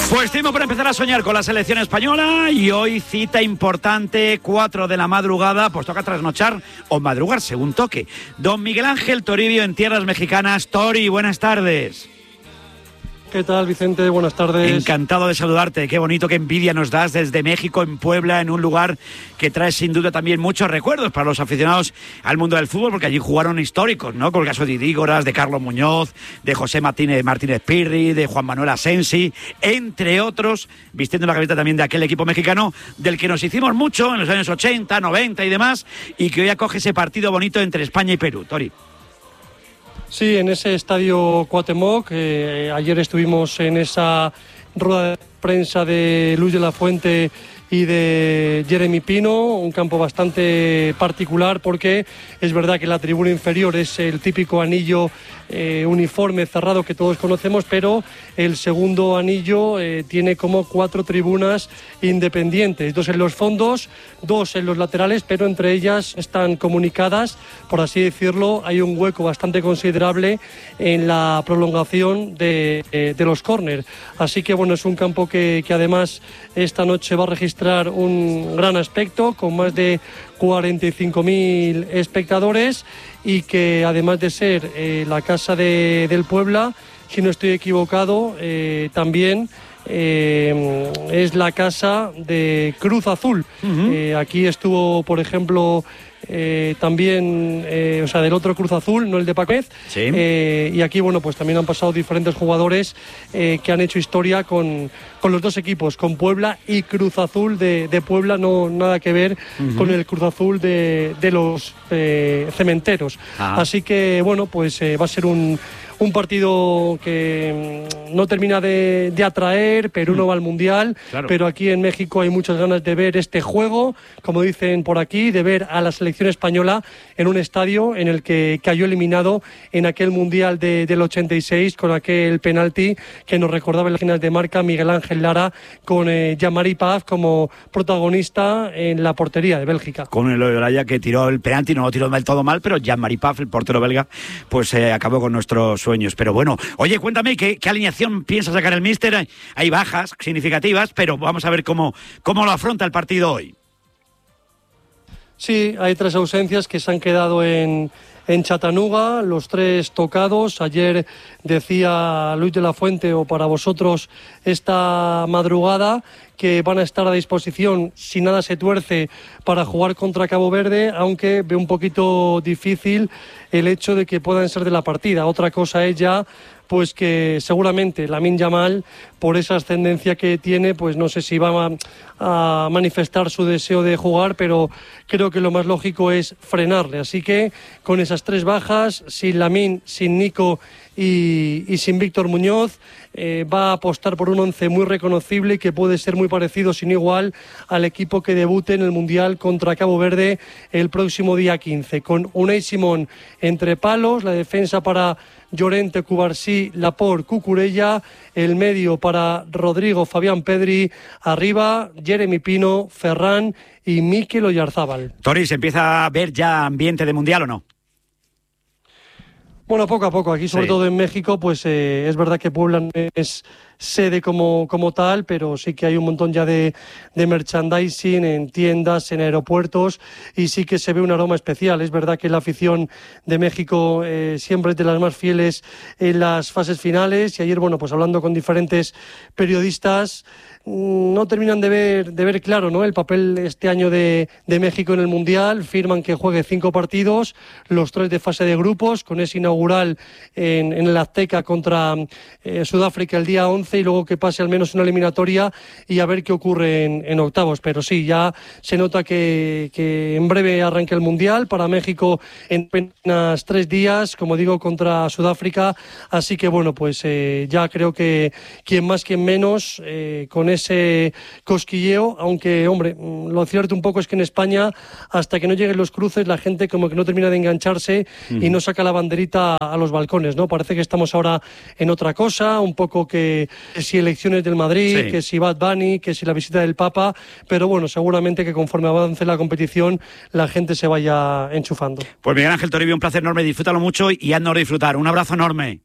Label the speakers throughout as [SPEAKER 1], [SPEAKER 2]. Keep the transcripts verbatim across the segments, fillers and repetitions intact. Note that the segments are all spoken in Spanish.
[SPEAKER 1] Pues tiempo para empezar a soñar con la selección española y hoy cita importante, cuatro de la madrugada, pues toca trasnochar o madrugar según toque. Don Miguel Ángel Toribio en tierras mexicanas. Tori, buenas tardes.
[SPEAKER 2] ¿Qué tal, Vicente? Buenas tardes.
[SPEAKER 1] Encantado de saludarte. Qué bonito, qué envidia nos das desde México, en Puebla, en un lugar que trae sin duda también muchos recuerdos para los aficionados al mundo del fútbol, porque allí jugaron históricos, ¿no? Con el caso de Idígoras, de Carlos Muñoz, de José Martínez, Martínez Pirri, de Juan Manuel Asensi, entre otros, vistiendo la camiseta también de aquel equipo mexicano del que nos hicimos mucho en los años ochenta, noventa y demás, y que hoy acoge ese partido bonito entre España y Perú. Tori.
[SPEAKER 2] Sí, en ese estadio Cuauhtémoc, eh, ayer estuvimos en esa rueda de prensa de Luis de la Fuente y de Jeremy Pino, un campo bastante particular porque es verdad que la tribuna inferior es el típico anillo eh, uniforme cerrado que todos conocemos, pero el segundo anillo eh, tiene como cuatro tribunas independientes, dos en los fondos, dos en los laterales, pero entre ellas están comunicadas, por así decirlo. Hay un hueco bastante considerable en la prolongación de, eh, de los córner, así que bueno, es un campo que, que además esta noche va a registrar un gran aspecto con más de cuarenta y cinco mil espectadores y que además de ser eh, la casa de, del Puebla, si no estoy equivocado, eh, también eh, es la casa de Cruz Azul. Uh-huh. Eh, aquí estuvo, por ejemplo, Eh, también, eh, o sea, del otro Cruz Azul, no el de Paquez.
[SPEAKER 1] Sí.
[SPEAKER 2] Eh, y aquí, bueno, pues también han pasado diferentes jugadores eh, que han hecho historia con, con los dos equipos, con Puebla y Cruz Azul de, de Puebla, no nada que ver uh-huh. con el Cruz Azul de, de los eh, cementeros. Ah. Así que, bueno, pues eh, va a ser un, un partido que no termina de, de atraer. Perú no va al Mundial, claro. Pero aquí en México hay muchas ganas de ver este juego, como dicen por aquí, de ver a la selección española en un estadio en el que cayó eliminado en aquel Mundial de, del ochenta y seis con aquel penalti que nos recordaba en las páginas de marca Miguel Ángel Lara con eh, Jean-Marie Paz como protagonista en la portería de Bélgica.
[SPEAKER 1] Con el Olaya que tiró el penalti, no lo tiró del todo mal, pero Jean-Marie Paz, el portero belga, pues eh, acabó con nuestros sueños. Pero bueno, oye, cuéntame, ¿qué, qué alineación piensa sacar el míster? Hay, hay bajas significativas, pero vamos a ver cómo, cómo lo afronta el partido hoy.
[SPEAKER 2] Sí, hay tres ausencias que se han quedado en, en Chattanooga, los tres tocados. Ayer decía Luis de la Fuente, o para vosotros esta madrugada, que van a estar a disposición, si nada se tuerce, para jugar contra Cabo Verde, aunque ve un poquito difícil el hecho de que puedan ser de la partida. Otra cosa es ya pues que seguramente Lamine Yamal, por esa ascendencia que tiene, pues no sé si va a, a manifestar su deseo de jugar, pero creo que lo más lógico es frenarle. Así que con esas tres bajas, sin Lamine, sin Nico y, y sin Víctor Muñoz, eh, va a apostar por un once muy reconocible y que puede ser muy parecido, si no igual, al equipo que debute en el Mundial contra Cabo Verde el próximo día quince, con Unai Simón entre palos, la defensa para Llorente, Cubarsí, Laporte, Cucurella, el medio para Rodrigo, Fabián Pedri, arriba Jeremy Pino, Ferran y Mikel Oyarzábal.
[SPEAKER 1] Tori, ¿se empieza a ver ya ambiente de Mundial o no?
[SPEAKER 2] Bueno, poco a poco, aquí sobre sí. todo en México, pues eh, es verdad que Puebla no es sede como, como tal, pero sí que hay un montón ya de, de merchandising en tiendas, en aeropuertos, y sí que se ve un aroma especial. Es verdad que la afición de México eh, siempre es de las más fieles en las fases finales, y ayer, bueno, pues hablando con diferentes periodistas, no terminan de ver, de ver claro, ¿no?, el papel este año de, de México en el Mundial. Firman que juegue cinco partidos, los tres de fase de grupos, con ese inaugural en, en el Azteca contra eh, Sudáfrica el día once, y luego que pase al menos una eliminatoria y a ver qué ocurre en, en octavos. Pero sí, ya se nota que, que en breve arranque el Mundial para México en apenas tres días, como digo, contra Sudáfrica. Así que bueno, pues eh, ya creo que quien más, quien menos, eh, con ese cosquilleo, aunque, hombre, lo cierto un poco es que en España, hasta que no lleguen los cruces, la gente como que no termina de engancharse mm. y no saca la banderita a los balcones, ¿no? Parece que estamos ahora en otra cosa, un poco que si elecciones del Madrid, sí. que si Bad Bunny, que si la visita del Papa, pero bueno, seguramente que conforme avance la competición, la gente se vaya enchufando.
[SPEAKER 1] Pues Miguel Ángel Toribio, un placer enorme, disfrútalo mucho y haznos disfrutar. Un abrazo enorme.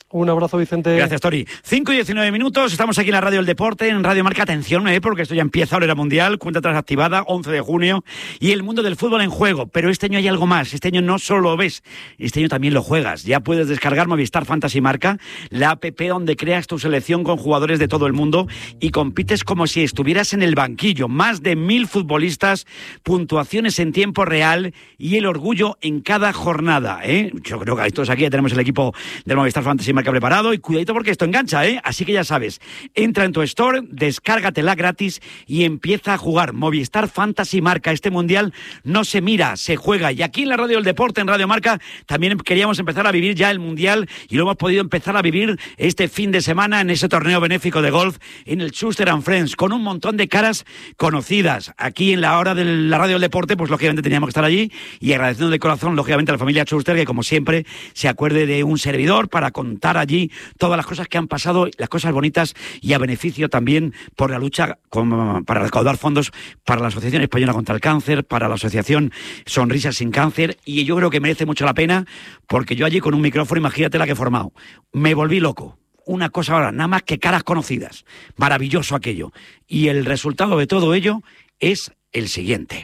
[SPEAKER 2] Un abrazo, Vicente.
[SPEAKER 1] Gracias, Tori. cinco y diecinueve minutos, estamos aquí en la Radio del Deporte, en Radio Marca. Atención, ¿eh? Porque esto ya empieza, hora mundial, cuenta atrás activada, once de junio, y el mundo del fútbol en juego. Pero este año hay algo más, este año no solo lo ves, este año también lo juegas. Ya puedes descargar Movistar Fantasy Marca, la app donde creas tu selección con jugadores de todo el mundo y compites como si estuvieras en el banquillo. Más de mil futbolistas, puntuaciones en tiempo real y el orgullo en cada jornada, ¿eh? Yo creo que todos aquí ya tenemos el equipo del Movistar Fantasy Marca preparado, y cuidadito porque esto engancha, ¿eh? Así que ya sabes, entra en tu store, descárgatela gratis y empieza a jugar. Movistar Fantasy Marca, este mundial no se mira, se juega. Y aquí en la Radio del Deporte, en Radio Marca, también queríamos empezar a vivir ya el mundial, y lo hemos podido empezar a vivir este fin de semana en ese torneo benéfico de golf en el Schuster and Friends, con un montón de caras conocidas. Aquí en la hora de la Radio del Deporte, pues lógicamente teníamos que estar allí, y agradeciendo de corazón, lógicamente, a la familia Schuster, que como siempre se acuerde de un servidor para contar allí todas las cosas que han pasado, las cosas bonitas, y a beneficio también por la lucha con, para recaudar fondos para la Asociación Española contra el Cáncer, para la Asociación Sonrisas sin Cáncer, y yo creo que merece mucho la pena, porque yo allí con un micrófono, imagínate la que he formado, me volví loco. Una cosa ahora, nada más que caras conocidas. Maravilloso aquello. Y el resultado de todo ello es el siguiente.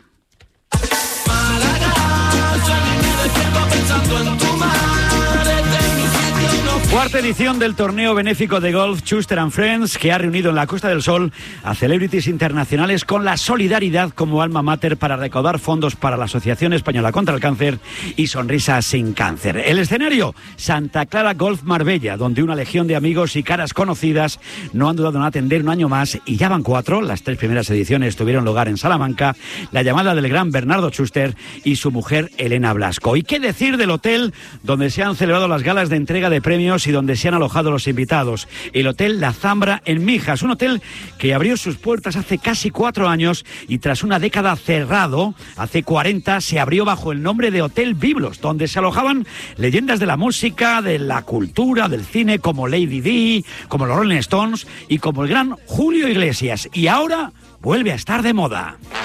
[SPEAKER 1] Cuarta edición del torneo benéfico de golf Schuster and Friends, que ha reunido en la Costa del Sol a celebrities internacionales con la solidaridad como alma mater para recaudar fondos para la Asociación Española contra el Cáncer y Sonrisas sin Cáncer. El escenario, Santa Clara Golf Marbella, donde una legión de amigos y caras conocidas no han dudado en atender un año más, y ya van cuatro. Las tres primeras ediciones tuvieron lugar en Salamanca, la llamada del gran Bernardo Schuster y su mujer Elena Blasco. ¿Y qué decir del hotel donde se han celebrado las galas de entrega de premios y donde se han alojado los invitados? El Hotel La Zambra en Mijas, un hotel que abrió sus puertas hace casi cuatro años y tras una década cerrado, hace cuarenta, se abrió bajo el nombre de Hotel Biblos, donde se alojaban leyendas de la música, de la cultura, del cine, como Lady Di, como los Rolling Stones y como el gran Julio Iglesias. Y ahora vuelve a estar de moda.